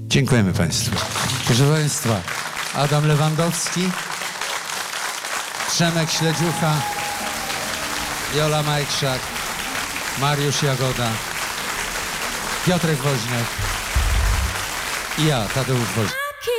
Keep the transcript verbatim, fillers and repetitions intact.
Dziękujemy Państwu. Proszę Państwa, Adam Lewandowski, Przemek Śledziucha, Jola Majchrzak, Mariusz Jagoda, Piotrek Woźniak i ja, Tadeusz Woźniak.